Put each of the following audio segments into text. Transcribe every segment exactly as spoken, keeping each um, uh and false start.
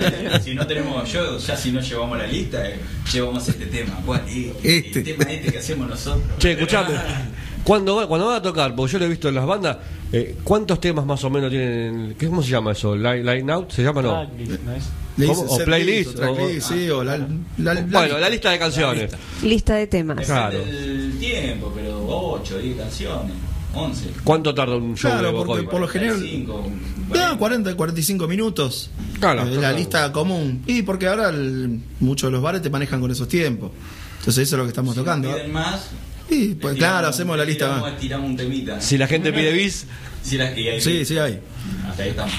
Si no tenemos, yo ya si no llevamos la lista, eh, llevamos este tema. ¿Cuál? Este, Este. El tema este que hacemos nosotros. Che, escuchame. Cuando, va- cuando van a tocar, porque yo lo he visto en las bandas, eh, ¿cuántos temas más o menos tienen? ¿Qué, ¿Cómo se llama eso? ¿Line, line out? ¿Se llama no? ¿no es? Le ¿Cómo? dice ¿O set playlist? list, o tracklist, O- sí, o la, la, la- Bueno, la lista de canciones. Lista de temas. Depende Claro. del tiempo, pero ocho, diez canciones, once. ¿Cuánto tarda un show Claro, de porque Bocoy? por lo general cinco, da cuarenta, cuarenta y cinco minutos. Claro, Eh, la claro. lista común. Y porque ahora el- muchos de los bares te manejan con esos tiempos. Entonces eso es lo que estamos Si tocando. nos piden más, Y pues estiramos- claro, hacemos la lista estiramos, más. estiramos un temita. Si la gente pide bis, Si la, y ahí- Sí, sí hay. Hasta ahí estamos.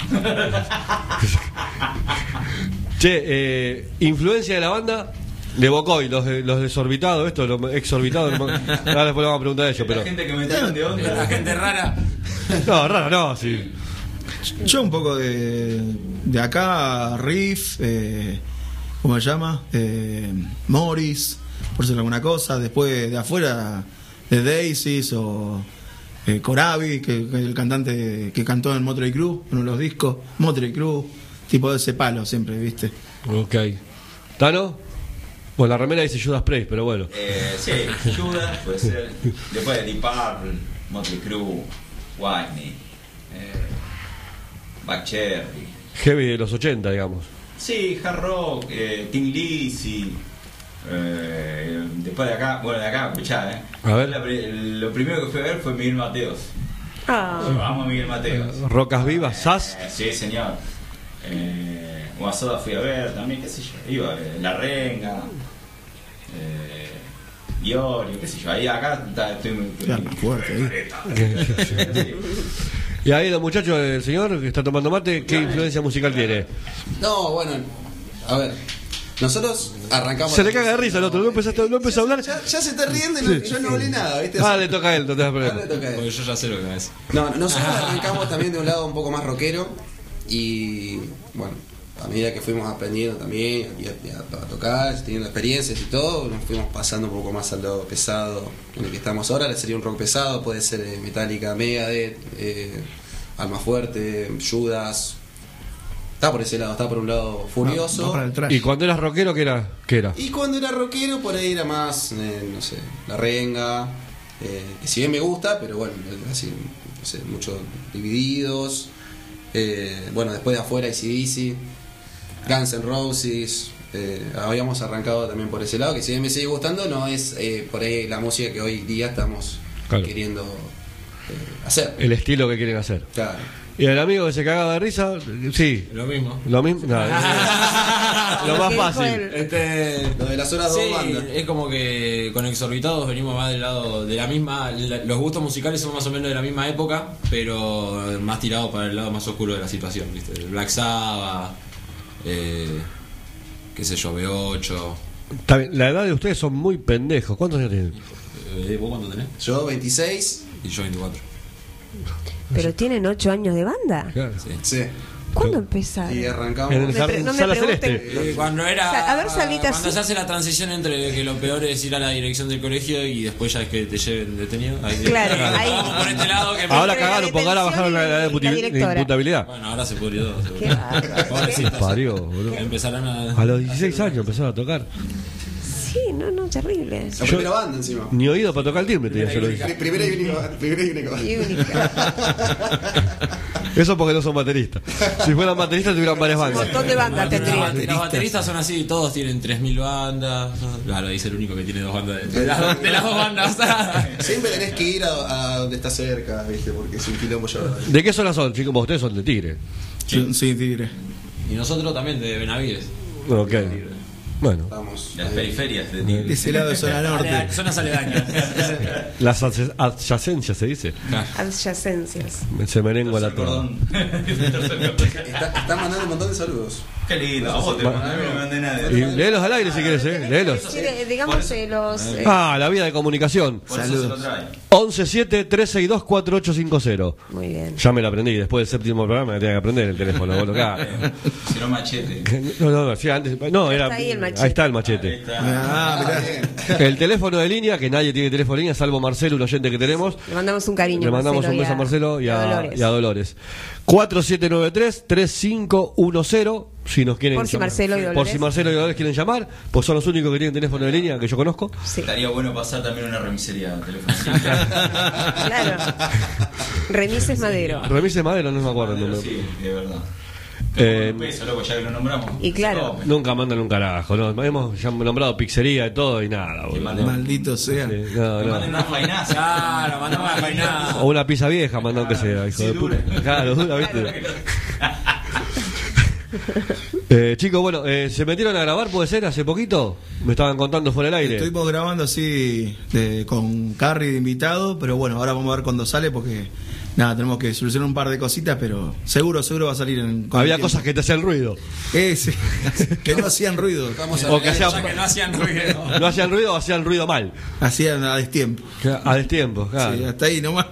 che, eh, influencia de la banda de Bocoy, los, de- los desorbitados, esto, los exorbitados, no- ahora después le vamos a preguntar a ellos, pero La gente que me tiran de onda. La gente rara. no, raro, no, sí. Yo un poco de, de acá, Riff, eh, ¿cómo se llama? Eh, Morris, por decir alguna cosa. Después de afuera, de Daisies o eh, Corabi, que, que el cantante que cantó en Motley Crue, uno de los discos, Motley Crue, tipo de ese palo siempre, ¿viste? Ok. ¿Tano? Bueno, la remera dice Judas Priest, pero bueno. Eh, sí, Judas puede ser. Después de Deep Purple, Motley Crue, Whitney, eh, Buck Cherry. Heavy de los ochenta, digamos. Sí, hard rock, eh, Tin Lizzy. Eh, después de acá, bueno, de acá, escuchá, eh. A ver. La pri- lo primero que fui a ver fue Miguel Mateos. Ah, Vamos a Miguel Mateos. Rocas Vivas, Sass. Eh, sí, señor. Eh, Guasoda fui a ver también, qué sé yo. Iba, eh, La Renga. Eh, Iorio, qué sé yo. Ahí acá está, estoy muy. Claro, fuerte ahí. Y ahí los muchachos del señor que está tomando mate, ¿qué influencia musical tiene? No, bueno, a ver. Nosotros arrancamos. Se le caga de risa el otro, no empezaste, no empezó a hablar. Ya, ya se está riendo y no- yo no hablé nada, ¿viste? Ah, le toca a él, no te das Ahora le problema. toca a él. Porque yo ya sé lo que me hace. No, nosotros arrancamos también de un lado un poco más rockero y bueno, a medida que fuimos aprendiendo también y a, y a- a tocar, teniendo experiencias y todo, nos fuimos pasando un poco más al lado pesado en el que estamos ahora. Sería un rock pesado, puede ser eh, Metallica, Megadeth, eh, Alma Fuerte, Judas. Está por ese lado, está por un lado Furioso. Va para el trash. Y cuando eras rockero, ¿qué era? ¿Qué era? Y cuando era rockero, por ahí era más, eh, no sé, La Renga, eh, que si bien me gusta, pero bueno, así, no sé, mucho Divididos. Eh, bueno, después de afuera, A C D C, Guns N' Roses. Eh, habíamos arrancado también por ese lado, que si bien me sigue gustando, no es eh, por ahí la música que hoy día estamos Claro. queriendo eh, hacer. El estilo que quieren hacer. Claro. Y el amigo que se cagaba de risa, sí. Lo mismo. Lo mismo. No, lo más ¿Qué dijo fácil. él? Este. Lo de las horas Sí, dos bandas. es como que con Exorbitados venimos más del lado de la misma. la- Los gustos musicales son más o menos de la misma época, pero más tirados para el lado más oscuro de la situación, ¿viste? El Black Sabbath, eh, qué sé yo, B ocho. Está bien, la edad de ustedes son muy pendejos. ¿Cuántos años tienen? Eh, ¿Vos cuánto tenés? Yo veintiséis. Y yo veinticuatro. pero tienen ocho años de banda. Claro. Sí. Sí. ¿Cuándo empezaron? Y arrancamos. En el Me sal- pre- no me Sala pregunten. Celeste. Eh, Cuando era. O sea, a ver, Salita, cuando sí. se hace la transición entre que lo peor es ir a la dirección del colegio y después ya es que te lleven detenido. Ahí, Claro, ahí. Vamos por este lado que Ahora Entre la cagaron porque ahora bajaron la edad de detención y puti- la de directora. imputabilidad. Bueno, ahora se pudrió todo. seguro. Qué bárbaro. Pobrecitos. Parió, boludo. Empezaron a. A los dieciséis años empezaron a tocar. Sí, no, no, terrible. La primera banda encima. Ni oído para tocar el timbre tenía yo lo dije. Pri- Primera y única. Primera y única banda. Y única. Eso porque no son bateristas. Si fueran bateristas tuvieran varias Un bandas. montón de bandas Los tendrían. bate- Los bateristas son así, todos tienen tres mil bandas. Claro, dice el único que tiene dos bandas. De, de las, de las dos bandas. Siempre tenés que ir a, a donde está cerca, ¿viste? Porque es un quilombo llevar. ¿De qué zona son, chicos? Ustedes son de Tigre. Sí, sí, tigre. Y nosotros también de Benavides. Ok. Bueno, Vamos. Las ahí. periferias de De Tigre. ese lado de zona norte. Zonas aledañas. las adse- adyacencias se dice. Adyacencias. Se merengua la toda. Perdón. Está, está mandando un montón de saludos. Qué lindo. A vos te mandé, a mí no me mandé nada. Y léelos al aire si quieres, ¿eh? Léelos. Sí, de- digamos eh, los. eh, Ah, la vía de comunicación. Por eso se lo trae. once siete tres seis dos cuatro ocho cinco cero. Muy bien. Ya me lo aprendí. Después del séptimo programa me tenía que aprender el teléfono. Vos tocá. Eh, Si no, machete. No, no, no, sí, antes, no, era, Está ahí el machete. ahí está el Ahí machete. está. Ah, mirá. El teléfono de línea, que nadie tiene teléfono de línea, salvo Marcelo, un oyente que tenemos. Le mandamos un cariño. Le mandamos Marcelo, un beso a Marcelo y a, Dolores. y a Dolores. cuatro siete nueve tres tres cinco uno cero. si nos quieren Por si llamar. Marcelo y Por Dolores. si Marcelo y Dolores quieren llamar, pues son los únicos que tienen teléfono de línea que yo conozco. Sí. Estaría bueno pasar también una remisería telefónica. Claro. Remises Madero. Remises Madero, no me acuerdo el número. Sí, de verdad. Eh, Un peso, loco, ya que lo nombramos. Y claro. Nunca mandan un carajo, ¿no? Hemos ya nombrado pizzería y todo y nada, Que boludo. manden, Maldito sea. Sí, no, que no. manden una fainaza. Claro, mandamos una fainada. O una pizza vieja, mandó que sea, hijo Sí, de puta. dura. Claro, dura, ¿viste? Eh, chicos, bueno, eh, ¿se metieron a grabar, puede ser, hace poquito? Me estaban contando fuera del aire. Estuvimos grabando así de- con Carrie de invitado, pero bueno, ahora vamos a ver cuándo sale porque nada, tenemos que solucionar un par de cositas, pero seguro, seguro va a salir en con Había el cosas que te hacían ruido. tiempo. Eh, sí, que no hacían ruido, Vamos a O que ver, hacían, Ya que no hacían ruido. no hacían ruido o hacían ruido mal. hacían a destiempo. A destiempo, claro. Sí, hasta ahí nomás.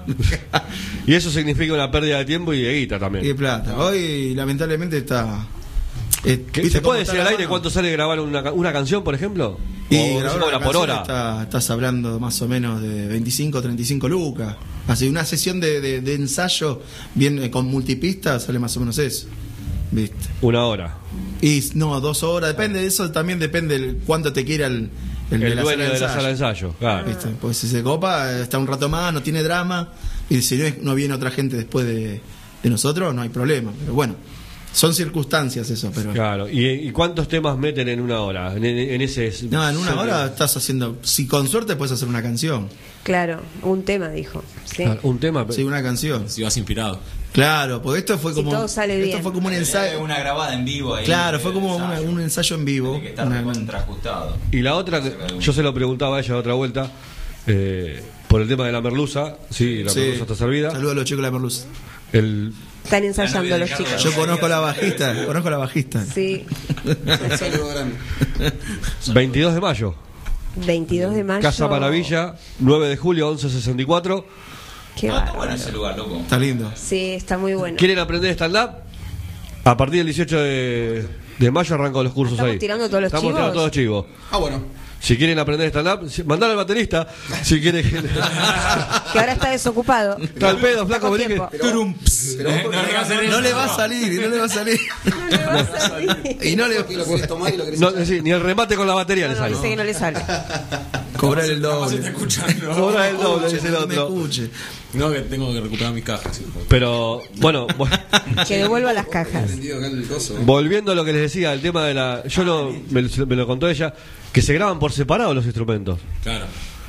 Y eso significa una pérdida de tiempo y de guita Y de también. plata. Hoy lamentablemente está. eh, ¿Qué- ¿viste ¿Se cómo puede está decir al la aire mano? cuánto sale grabar una, ca- una canción, por ejemplo? Y ¿O se grabar cobra una por canción hora? está- estás hablando más o menos de veinticinco, treinta y cinco lucas. Así una sesión de, de- de ensayo bien eh, con multipista sale más o menos eso. ¿Viste? Una hora. Y no, dos horas, depende de eso, también depende el cuánto te quiera el, el, El, de la dueño sala de de la ensayo. sala de ensayo, claro. ¿Viste? Pues si se copa, está un rato más, no tiene drama. Y si no, es- no viene otra gente después de, de nosotros, no hay problema. Pero bueno, son circunstancias eso. Pero Claro. ¿Y, y cuántos temas meten en una hora? En, en- en ese. no, en una hora estás haciendo, si con suerte puedes hacer una canción. Claro, un tema, dijo. Sí. Claro, un tema. Sí, una canción. Si vas inspirado. Claro, porque esto fue Si como todo sale esto bien. fue como un ensayo. Una grabada en vivo ahí. Claro, fue como de una- ensayo. un ensayo en vivo. Tiene que estar Una- contraajustado. Y la otra, que yo se lo preguntaba a ella otra vuelta, eh, por el tema de la merluza. Sí, la Sí. merluza está servida. Saludos a los chicos de la Merluz. El Están ensayando novia de los Carlos. chicos. Yo conozco a la bajista, conozco a la bajista. Sí, un saludo grande. veintidós de mayo. veintidós de mayo. Casa Maravilla, nueve de julio, once sesenta y cuatro. Qué No, está bárbaro. bueno ese lugar, loco. Está lindo. Sí, está muy bueno. ¿Quieren aprender stand-up? A partir del dieciocho de, de mayo arranco los cursos ¿Estamos ahí. tirando todos los Estamos chivos? tirando todos los chivos. Ah, bueno. Si quieren aprender stand-up, si- mandar al baterista. Si quieren. Que ahora está desocupado. Está al pedo, flaco, con vení que- tiempo. Pero, pero vos porque no le va a hacer No eso. le va a salir, no le va a salir. No le va a salir. Y no le porque lo querés tomar y lo querés No, echar. sí, ni el remate con la batería No, le no, sale. dice que no le sale. cobrar el Capaz se doble. está escuchando. Cobra el doble, Escuche, dice el no me otro. escuche. No, que tengo que recuperar mis cajas. hijo. Pero, bueno, vo- Que devuelva las cajas. Entendido acá el coso. volviendo a lo que les decía, el tema de la. Yo lo, me, me lo contó ella, que se graban por separado los instrumentos. Claro.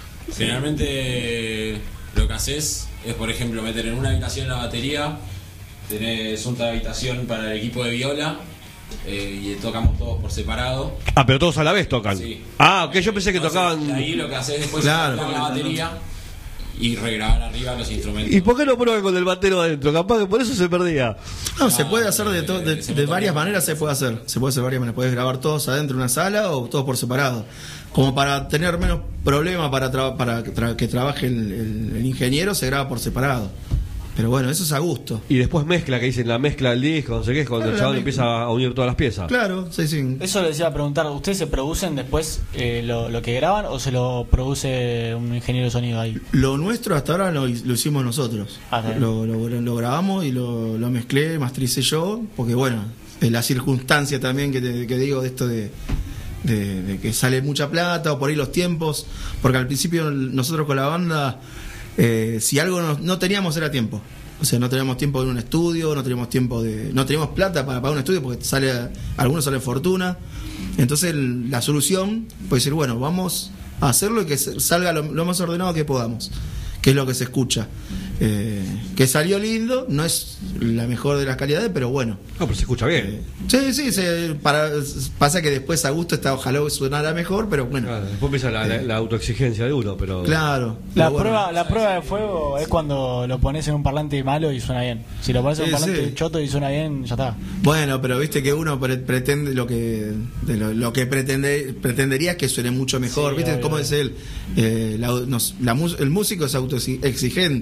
Generalmente lo que haces es, por ejemplo, meter en una habitación la batería, tenés otra habitación para el equipo de viola eh, y tocamos todos por separado. Ah, pero todos a la vez tocan. Sí. Ah, ok, yo pensé que Entonces, tocaban. de ahí lo que haces después Claro. es sacar la batería y regrabar arriba los instrumentos. ¿Y por qué no prueban con el batero adentro? Capaz que por eso se perdía. No, se Ah, puede hacer de, to- de, se de me varias toca. maneras, se puede hacer. Se puede hacer de varias maneras. Puedes grabar todos adentro de una sala o todos por separado. Como para tener menos problema para, tra- para que, tra- que trabaje el, el- el ingeniero, se graba por separado. Pero bueno, eso es a gusto. Y después mezcla, que dicen la mezcla del disco, no sé qué, es cuando Claro, el la chabón mezcla. empieza a unir todas las piezas. Claro, sí, sí. Eso les iba a preguntar, ¿ustedes se producen después eh, lo, lo que graban o se lo produce un ingeniero de sonido ahí? Lo nuestro hasta ahora lo, lo hicimos nosotros. Ah, bien. lo, lo, lo grabamos y lo, lo mezclé, mastericé yo, porque bueno, es la circunstancia también que, te, que digo de esto de, de, de que sale mucha plata o por ahí los tiempos, porque al principio nosotros con la banda, eh, si algo no, no teníamos era tiempo. O sea, no teníamos tiempo de un estudio, no teníamos tiempo de, no teníamos plata para pagar un estudio porque sale, algunos salen fortuna. Entonces el- la solución puede ser, bueno, vamos a hacerlo y que se- salga lo, lo más ordenado que podamos, que es lo que se escucha. Eh, que salió lindo, no es la mejor de las calidades, pero bueno. No, pero se escucha bien. Eh, sí, sí, se, para, pasa que después a gusto está, ojalá sonara mejor, pero bueno. Claro, después empieza la, la- la autoexigencia de uno, pero. Claro. La pero bueno. prueba la prueba de fuego es cuando lo pones en un parlante malo y suena bien. Si lo pones en un Sí, parlante sí. choto y suena bien, ya está. Bueno, pero viste que uno pre- pretende lo que de lo, lo que pretende pretendería que suene mucho mejor. Sí, viste obvio, cómo obvio. es él. Eh, la- nos- la mus- el músico es autoexigente. Él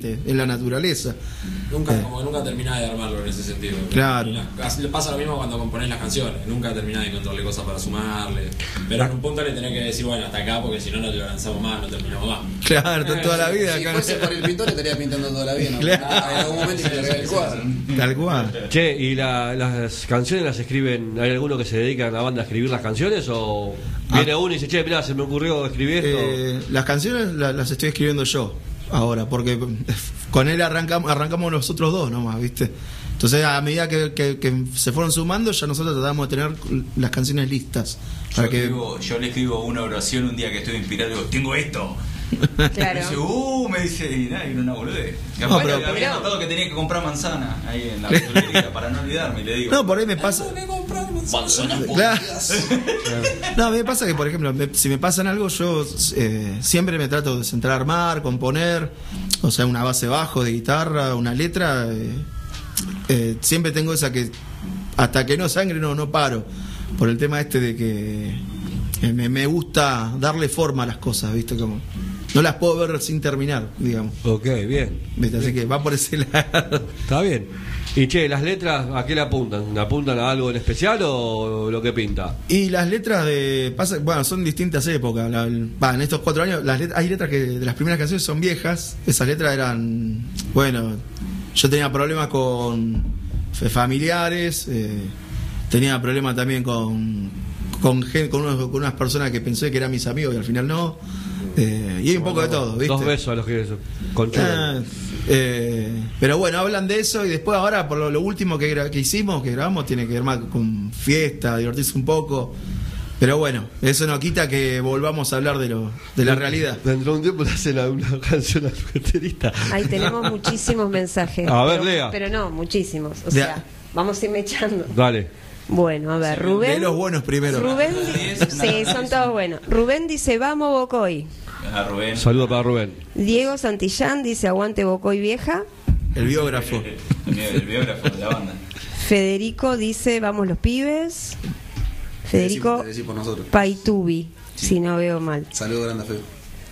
la naturaleza. Nunca, Eh. como que nunca terminás de armarlo en ese sentido. Claro. Y la- Le pasa lo mismo cuando componés las canciones. Nunca terminás de encontrarle cosas para sumarle. Pero en un punto le tenés que decir, bueno, hasta acá, porque si no, no te lo lanzamos más, no terminamos más. Claro, to- toda la vida Si acá. fuese por el pintor, estaría pintando toda la vida, ¿no? Claro. Ah, en algún momento te largar el cuadro. Tal cual. Che, ¿y la- las canciones las escriben? ¿Hay alguno que se dedica a la banda a escribir las canciones? ¿O viene Ah. uno y dice, che, mirá, se me ocurrió escribir esto? Eh, las canciones la- las estoy escribiendo yo ahora, porque con él arrancamos, arrancamos nosotros dos nomás, ¿viste? Entonces, a medida que, que- que se fueron sumando, ya nosotros tratamos de tener las canciones listas. Yo, Para que, escribo- yo le escribo una oración un día que estoy inspirado y digo, tengo esto. Claro. Me dice, uh, me dice, y nada, y una boludez. No, Capaz pero- que había pero- notado que tenía que comprar manzana ahí en la verdulería para no olvidarme, y le digo. no, por ahí me pasa. Claro. No, a mí me pasa que, por ejemplo, me- si me pasan algo, yo eh, siempre me trato de centrar a armar, componer, o sea, una base bajo de guitarra, una letra. eh, eh, siempre tengo esa que hasta que no sangre no, no paro. Por el tema este de que eh, me, me gusta darle forma a las cosas, ¿viste? Como no las puedo ver sin terminar, digamos. Ok, bien. ¿Viste? Así que va por ese lado. Está bien. Y che, ¿las letras a qué le apuntan? ¿Le apuntan a algo en especial o lo que pinta? Y las letras de. Pasa, bueno, son distintas épocas. La- va, en estos cuatro años, las let- hay letras que de las primeras canciones son viejas. Esas letras eran. Bueno, yo tenía problemas con f- familiares. eh, tenía problemas también con. Con, gen- con, unos- con unas personas que pensé que eran mis amigos y al final no. eh, y hay un poco de todo, ¿viste? Dos besos a los que conchudos. Ah, eh, pero bueno, hablan de eso y después ahora por lo, lo último que, gra- que hicimos, que grabamos, tiene que ver más con fiesta, divertirse un poco. Pero bueno, eso no quita que volvamos a hablar de lo de la realidad. Dentro de un tiempo le hacen la- una canción al baterista. Ahí tenemos muchísimos mensajes. A ver, pero, lea. Pero no, muchísimos. O De- sea, vamos a irme echando. Dale. Bueno, a ver, De Rubén. los buenos primero. Rubén, di- sí, son todos buenos. Rubén dice, vamos Bocoy. A Rubén. Saludo para Rubén. Diego Santillán dice, aguante Bocoy vieja. El biógrafo. El, el biógrafo de la banda. Federico dice, vamos los pibes. Federico Te decís por nosotros. Paitubi, si no veo mal. Saludos grande, feo.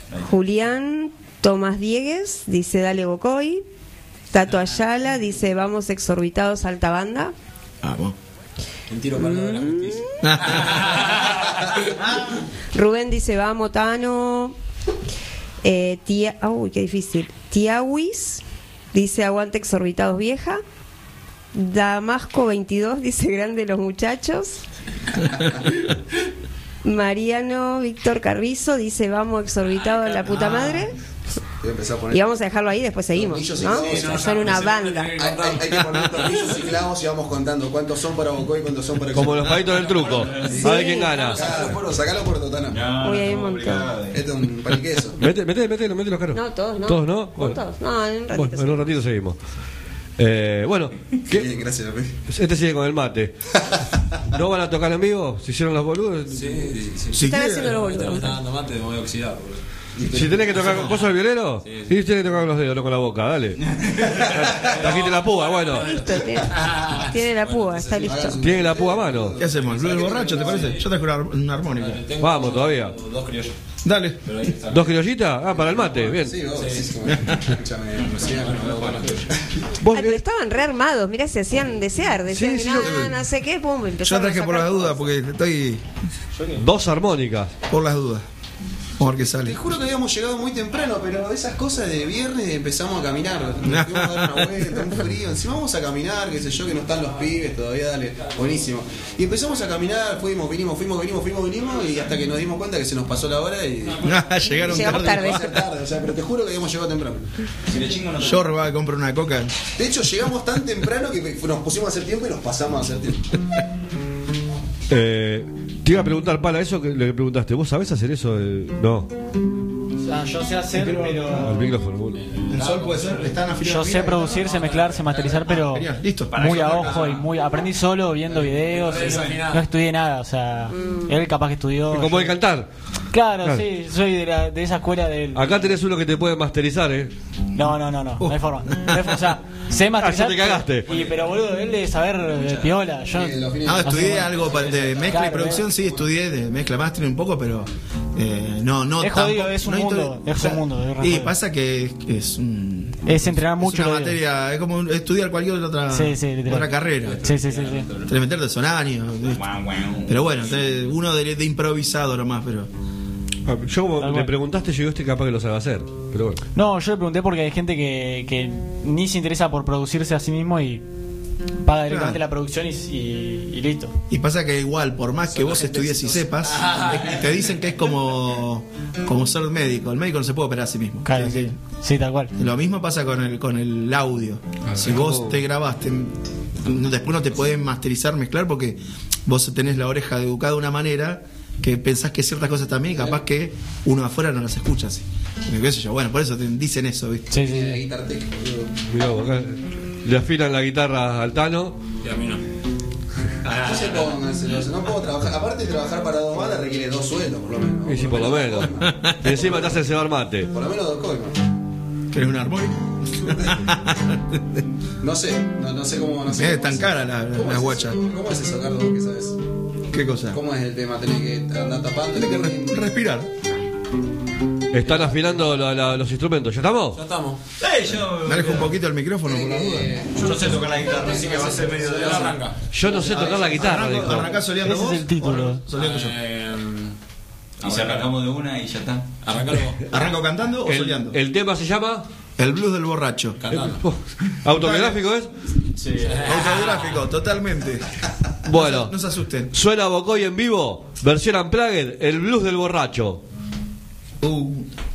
Julián Tomás Diegues dice, dale Bocoy. Tato Ayala dice, vamos exorbitados alta banda. Vamos. Un tiro para el lado de la justicia. Rubén dice, vamos Tano. Eh, tía, uy, qué difícil. Tiawis dice, aguante exorbitados vieja. Damasco veintidós dice, grande los muchachos. Mariano Víctor Carrizo dice, vamos exorbitados la puta madre. Voy a empezar a poner. Y vamos a dejarlo ahí, después seguimos, Tornillos y ¿no? clavos. O sea, son una banda. Hay, hay- hay que poner tornillos y clavos y vamos contando cuántos son para Bocoy y cuántos son para Como los palitos del truco. Sí. A ver quién gana. Sacalo por, sacalo por Totana. No, Uy, no, hay un no, montón. obligado. Este es un paliqueso. Mete, mete, mételo, mételo, caro. No, todos no. ¿Todos no? ¿Con Bueno. todos? No, en un ratito. Bueno, sí. en un ratito seguimos. Eh, bueno, ¿qué? Bien, gracias, López. Este sigue con el mate. ¿No van a tocar en vivo? ¿Se hicieron los boludos? Sí, sí, sí. Si Están quiere- haciendo los Ahorita me boludos. está dando mate, me voy a oxidar, boludo. Si tenés que tocar con vos sos el violero, Sí, sí, sí. tenés que tocar con los dedos, no con la boca, dale. Trajiste la púa, bueno. Listo, tiene, tiene la púa, está listo. Tiene la púa a mano. ¿Qué hacemos? ¿El Blue del borracho, te parece? Yo traje una, una armónica. Tengo Vamos, todavía. Dos criollos. Dale. Pero ahí está. ¿Dos criollitas? Ah, para el mate, bien. Sí, vos, sí, como- escúchame, recién no me gusta Vos, Ay, pero eh, estaban rearmados, mirá, se hacían desear, decían, Sí, sí, no, yo- no sé qué, pum, Yo empezaron traje a por sacar las dudas, cosas. porque estoy dos armónicas. por las dudas. Vamos a ver qué sale. Te juro que habíamos llegado muy temprano, pero esas cosas de viernes empezamos a caminar. Nos fuimos a dar una vuelta, un frío. Encima vamos a caminar, qué sé yo, que no están los pibes todavía, dale, buenísimo. Y empezamos a caminar, fuimos, vinimos, fuimos, vinimos, fuimos, vinimos, y hasta que nos dimos cuenta que se nos pasó la hora y. Llegaron Llegamos tarde. Va a ser tarde, o sea, pero te juro que habíamos llegado temprano. Si le chingo no te- Yo va a comprar una coca. De hecho, llegamos tan temprano que nos pusimos a hacer tiempo y nos pasamos a hacer tiempo. Eh, te iba a preguntar, Pala, eso que le preguntaste. ¿Vos sabés hacer eso? de- No, O sea, yo sé hacer, al pero. micrófono. boludo. El sol puede ser, están Yo sé producirse, mezclarse, masterizar, pero Genial, listo. muy a ojo y muy. Aprendí solo viendo videos. y no estudié nada, o sea, él capaz que estudió. Como el cantar. Claro, Claro. sí, soy de, la, de esa escuela del. Acá tenés uno que te puede masterizar, ¿eh? No, no, no, no, no hay forma. No hay forma. O sea, sé masterizar. Ah, ya te cagaste. Y, pero boludo, él debe saber de piola. Yo, Eh, los fines- No, estudié bueno. algo pa- de mezcla y Claro, producción, eh. sí, estudié de mezcla mastering un poco, pero eh, no, no Es jodido, tampoco- es un no mundo, estoy- es un mundo, es re Y jodido. pasa que es un, Es entrenar mucho. Es una el oído. materia, es como un- estudiar cualquier otra, Sí, sí, literal. otra carrera. Sí, sí, sí, sí. Tenés que meterte son años. ¿viste? Guau, guau. Pero bueno, tenés uno de, de improvisado nomás, pero. Ah, Yo como Tal le cual. preguntaste, yo digo, este capaz que lo sabe hacer. Pero bueno. No, yo le pregunté porque hay gente que, que ni se interesa por producirse a sí mismo y paga directamente Claro. la producción y, y- y listo. Y pasa que igual, por más que vos estudies y sepas, te dicen que es como, como ser médico. El médico no se puede operar a sí mismo. Claro, Tiene sí, que- sí, tal cual. Lo mismo pasa con el, con el audio. Si es vos como- te grabaste, no- después no te podés masterizar, mezclar, porque vos tenés la oreja educada de una manera que pensás que ciertas cosas también, capaz que uno afuera no las escucha así. ¿Qué sé yo? Bueno, por eso te dicen eso, ¿viste? Sí, sí, Tiene sí. Guitar Tech, boludo. Mirá, vos, acá le afilan la guitarra al Tano. Y a mí no. No sé cómo hacerlo, no puedo trabajar. Aparte de trabajar para dos bandas requiere dos sueldos, por lo menos. Y sí, por lo menos. dos coimas. Y encima te hacen cebar mate. Por lo menos dos coimas. ¿Querés un armónico? No sé, no, no sé cómo. No sé Eh, cómo tan es. cara la- ¿Cómo la es guacha. eso? ¿Cómo es eso, Carlos? ¿Qué sabes? ¿Qué cosa? ¿Cómo es el tema? ¿Tenés que andar tapando? Tenés que re- respirar. Están afinando la- la- los instrumentos. ¿Ya estamos? Ya estamos. Eh, yo, Me alejo un poquito el micrófono por la duda. yo no sé tocar la guitarra, así que va a ser medio de Ya arranca. Yo no sé tocar la guitarra, Arranco- dijo. ¿Arrancás soleando Ese es vos? el título. ¿O soleando yo? Eh, Y si arrancamos de una y ya está. Arrancalo vos. ¿Arranco cantando o El, soleando? el tema se llama El blues del borracho. Cantando. autobiográfico, ¿es? Sí. Autobiográfico, totalmente. Bueno, No se asusten. suena Bocoy en vivo, versión unplugged, el blues del borracho. Uh,